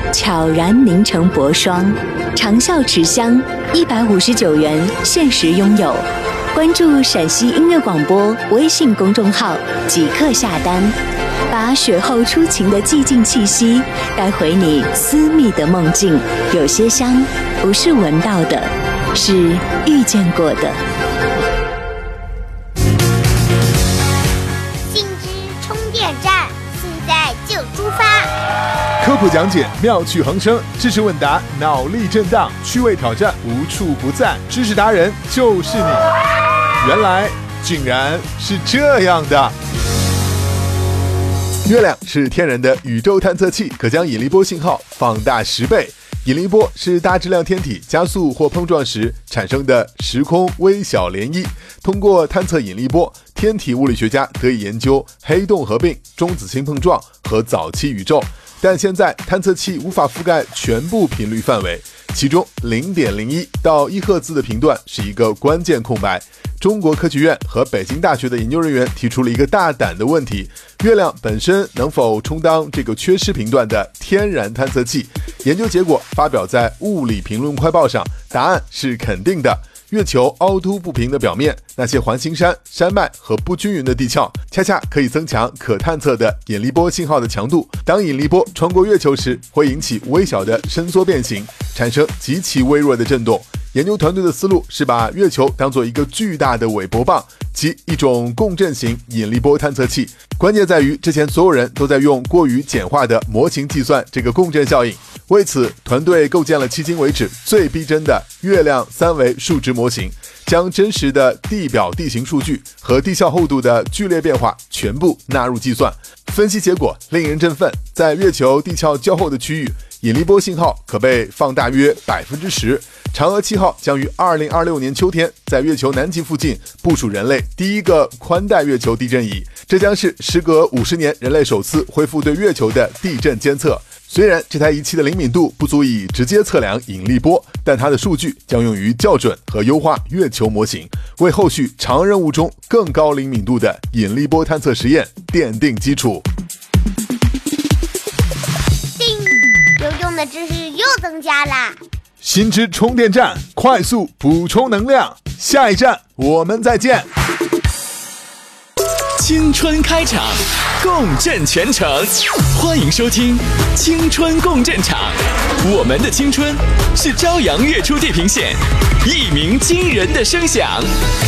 悄然凝成薄霜，长效持香，159元限时拥有。关注陕西音乐广播微信公众号即刻下单，把雪后初晴的寂静气息带回你私密的梦境。有些香不是闻到的，是遇见过的。 新知充电站，现在就出发。 科普讲解，妙趣横生；知识问答，脑力震荡；趣味挑战，无处不在。知识达人就是你。原来竟然是这样的。月亮是天然的宇宙探测器，可将引力波信号放大10倍。引力波是大质量天体加速或碰撞时产生的时空微小涟漪。通过探测引力波，天体物理学家得以研究黑洞合并、中子星碰撞和早期宇宙。但现在探测器无法覆盖全部频率范围，其中 0.01 到1赫兹的频段是一个关键空白。中国科学院和北京大学的研究人员提出了一个大胆的问题：月亮本身能否充当这个缺失频段的天然探测器？研究结果发表在《物理评论快报》上，答案是肯定的。月球凹凸不平的表面，那些环形山、山脉和不均匀的地壳，恰恰可以增强可探测的引力波信号的强度。当引力波穿过月球时，会引起微小的伸缩变形，产生极其微弱的震动。研究团队的思路是把月球当作一个巨大的韦伯棒，即一种共振型引力波探测器。关键在于，之前所有人都在用过于简化的模型计算这个共振效应。为此，团队构建了迄今为止最逼真的月亮3维数值模型，将真实的地表地形数据和地壳厚度的剧烈变化全部纳入计算。分析结果令人振奋，在月球地壳较厚的区域，引力波信号可被放大约10%。嫦娥7号将于2026年秋天在月球南极附近部署人类第一个宽带月球地震仪，这将是时隔50年人类首次恢复对月球的地震监测。虽然这台仪器的灵敏度不足以直接测量引力波，但它的数据将用于校准和优化月球模型，为后续长任务中更高灵敏度的引力波探测实验奠定基础。 叮，有用的知识又增加啦！ 新知充电站，快速补充能量。下一站我们再见。 青春开场，共振全程，欢迎收听青春共振场。我们的青春是朝阳月出地平线，一鸣惊人的声响。